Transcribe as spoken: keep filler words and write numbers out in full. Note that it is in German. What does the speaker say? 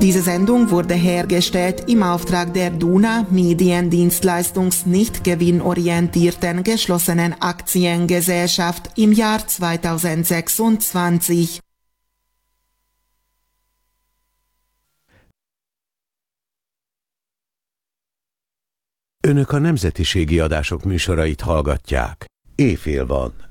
Diese Sendung wurde hergestellt im Auftrag der Duna Mediendienstleistungs nicht gewinnorientierten geschlossenen Aktiengesellschaft im Jahr zweitausendsechsundzwanzig. Önök a nemzetiségi adások műsorait hallgatják. Éjfél van.